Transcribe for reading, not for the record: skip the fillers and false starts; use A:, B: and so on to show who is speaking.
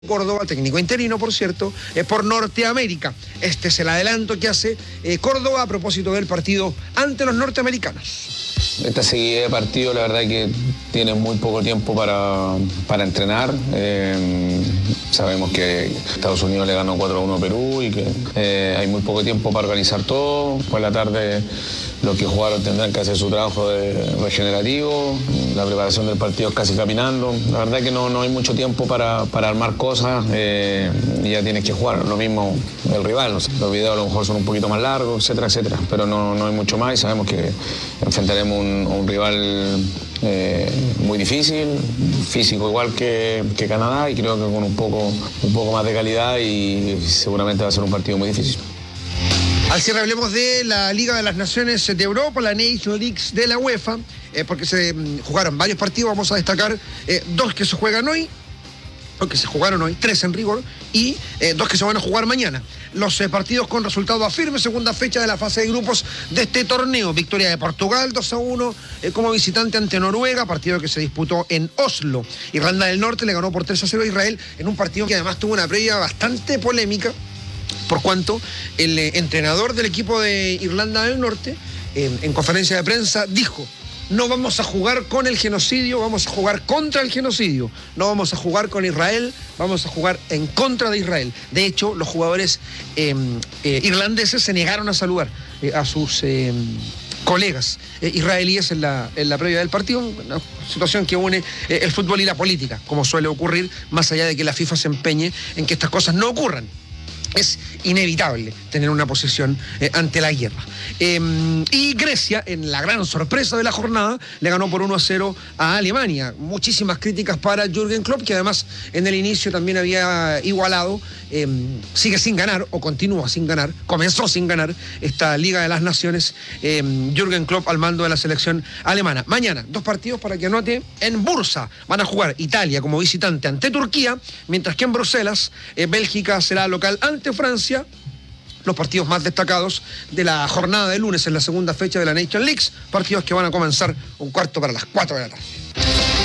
A: Córdoba, técnico interino, por cierto, por Norteamérica. Este es el adelanto que hace Córdoba a propósito del partido ante los norteamericanos.
B: Esta seguida de partido, la verdad que tiene muy poco tiempo para entrenar. Sabemos que Estados Unidos le ganó 4-1 a Perú y que hay muy poco tiempo para organizar todo. Por la tarde los que jugaron tendrán que hacer su trabajo regenerativo. La preparación del partido es casi caminando. La verdad que no hay mucho tiempo para armar cosas y ya tienes que jugar. Lo mismo el rival. Los videos a lo mejor son un poquito más largos, etcétera, etcétera. Pero no hay mucho más y sabemos que enfrentaremos un rival muy difícil, físico igual que Canadá, y creo que con un poco más de calidad, y seguramente va a ser un partido muy difícil.
A: Al cierre hablemos de la Liga de las Naciones de Europa, la Nation Leagues de la UEFA, porque se jugaron varios partidos. Vamos a destacar dos que se juegan hoy, que se jugaron hoy, 3 en rigor, y 2 que se van a jugar mañana. Los partidos con resultado a firme, segunda fecha de la fase de grupos de este torneo. Victoria de Portugal 2-1 como visitante ante Noruega, partido que se disputó en Oslo. Irlanda del Norte le ganó por 3-0 a Israel en un partido que además tuvo una previa bastante polémica, por cuanto el entrenador del equipo de Irlanda del Norte en conferencia de prensa dijo: no vamos a jugar con el genocidio, vamos a jugar contra el genocidio. No vamos a jugar con Israel, vamos a jugar en contra de Israel. De hecho, los jugadores irlandeses se negaron a saludar a sus colegas israelíes en la previa del partido. Una situación que une el fútbol y la política, como suele ocurrir, más allá de que la FIFA se empeñe en que estas cosas no ocurran. Es inevitable tener una posición ante la guerra. Y Grecia, en la gran sorpresa de la jornada, le ganó por 1-0 a Alemania. Muchísimas críticas para Jürgen Klopp, que además en el inicio también había igualado, sigue sin ganar, o continúa sin ganar, comenzó sin ganar esta Liga de las Naciones, Jürgen Klopp al mando de la selección alemana. Mañana, 2 partidos para que anote. En Bursa van a jugar Italia como visitante ante Turquía, mientras que en Bruselas, Bélgica será local ante Francia. Los partidos más destacados de la jornada de lunes en la segunda fecha de la Nation League, partidos que van a comenzar 3:15 para las 4 de la tarde.